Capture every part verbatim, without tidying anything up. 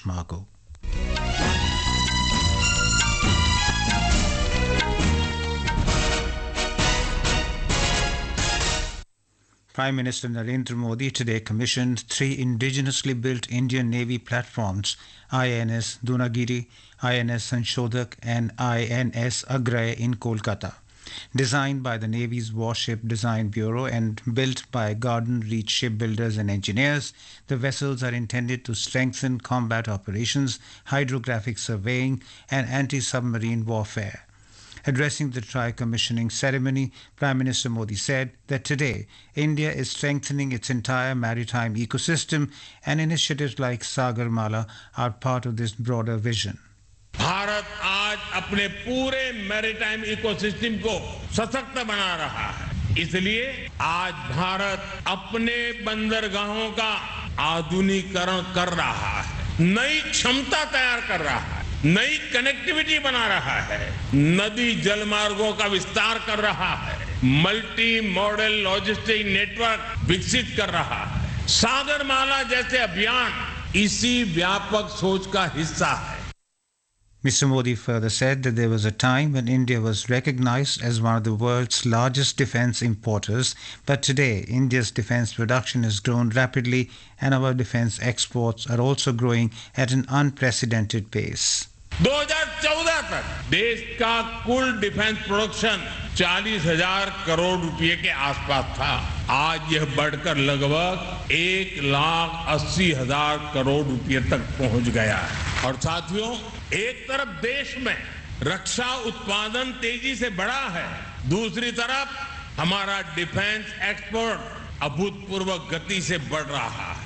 West Margo. Prime Minister Narendra Modi today commissioned three indigenously built Indian Navy platforms, I N S Dunagiri, I N S Sanshodak and I N S Agray in Kolkata. Designed by the Navy's Warship Design Bureau and built by Garden Reach shipbuilders and engineers, the vessels are intended to strengthen combat operations, hydrographic surveying and anti-submarine warfare. Addressing the tri-commissioning ceremony, Prime Minister Modi said that today India is strengthening its entire maritime ecosystem and initiatives like Sagarmala are part of this broader vision. Bharat आज अपने पूरे maritime ecosystem को सशक्त बना रहा है, इसलिए आज भारत अपने बंदरगाहों का आधुनिकीकरण कर रहा है, नई क्षमता तैयार कर रहा है, नई कनेक्टिविटी बना रहा है, नदी जलमार्गों का विस्तार कर रहा है, मल्टी मॉडल लॉजिस्टिक नेटवर्क विकसित कर रहा है। सागरमाला जैसे अभियान इसी व्यापक सोच का हिस्सा है। Mister Modi further said that there was a time when India was recognized as one of the world's largest defense importers, but today India's defense production has grown rapidly and our defense exports are also growing at an unprecedented pace. दो हज़ार चौदह तक देश का कुल defence production चालीस हजार करोड़ रुपए के आसपास था। आज यह बढ़कर लगभग एक लाख अस्सी हजार करोड़ रुपए तक पहुंच गया है। और साथियों, एक तरफ देश में रक्षा उत्पादन तेजी से बढ़ा है, दूसरी तरफ हमारा डिफेंस एक्सपोर्ट अभूतपूर्व गति से बढ़ रहा है।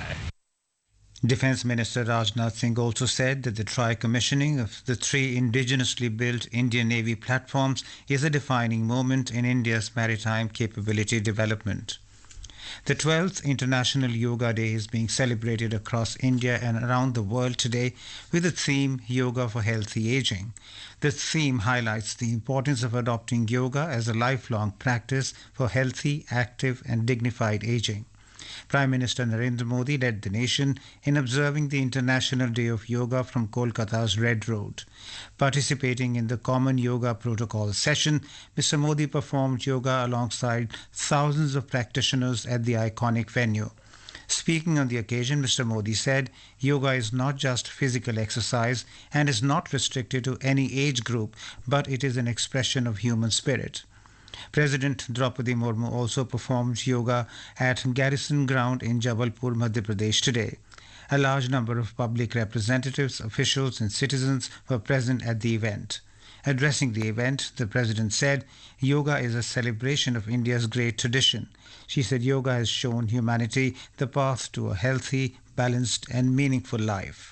Defence Minister Rajnath Singh also said that the tri-commissioning of the three indigenously built Indian Navy platforms is a defining moment in India's maritime capability development. The twelfth International Yoga Day is being celebrated across India and around the world today with the theme Yoga for Healthy Aging. The theme highlights the importance of adopting yoga as a lifelong practice for healthy, active and dignified aging. Prime Minister Narendra Modi led the nation in observing the International Day of Yoga from Kolkata's Red Road. Participating in the Common Yoga Protocol session, Mister Modi performed yoga alongside thousands of practitioners at the iconic venue. Speaking on the occasion, Mister Modi said, yoga is not just physical exercise and is not restricted to any age group, but it is an expression of human spirit. President Draupadi Murmu also performed yoga at Garrison Ground in Jabalpur, Madhya Pradesh today. A large number of public representatives, officials and citizens were present at the event. Addressing the event, the President said, yoga is a celebration of India's great tradition. She said yoga has shown humanity the path to a healthy, balanced and meaningful life.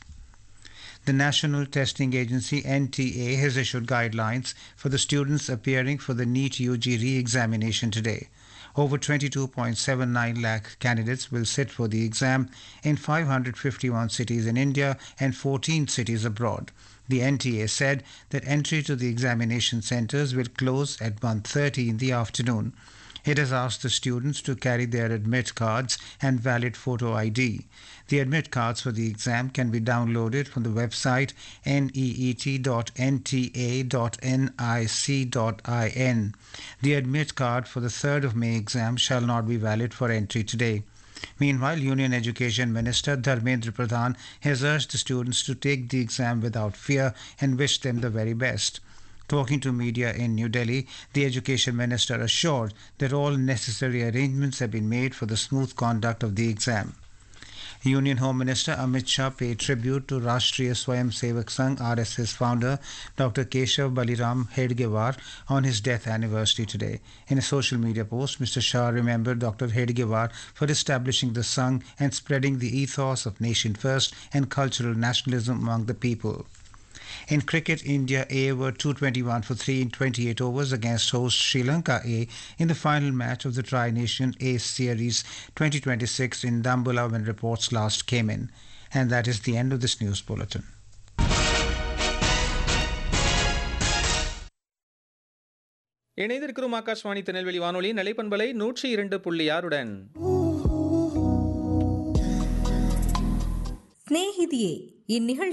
The National Testing Agency N T A has issued guidelines for the students appearing for the NEET U G re-examination today. Over twenty-two point seven nine lakh candidates will sit for the exam in five hundred fifty-one cities in India and fourteen cities abroad. The N T A said that entry to the examination centres will close at one thirty in the afternoon. It has asked the students to carry their admit cards and valid photo I D. The admit cards for the exam can be downloaded from the website neet dot n t a dot nic dot in. The admit card for the third of May exam shall not be valid for entry today. Meanwhile, Union Education Minister Dharmendra Pradhan has urged the students to take the exam without fear and wish them the very best. Talking to media in New Delhi, the Education Minister assured that all necessary arrangements have been made for the smooth conduct of the exam. Union Home Minister Amit Shah paid tribute to Rashtriya Swayam Sevak Sangh R S S founder Doctor Keshav Baliram Hedgewar on his death anniversary today. In a social media post, Mister Shah remembered Doctor Hedgewar for establishing the Sangh and spreading the ethos of nation first and cultural nationalism among the people. In cricket, India A were two twenty-one for three in twenty-eight overs against host Sri Lanka A in the final match of the Tri-Nation A Series twenty twenty-six in Dambulla when reports last came in. And that is the end of this news bulletin. இணைந்திருக்கிறோம் ஆகாஷ்வாணி திருநெல்வேலி வானொலி நிலைப்பண்பலை நூற்றி இரண்டு புள்ளி ஆறுடன். ஸ்நேகிதியே, இந்நிகழ்ச்சி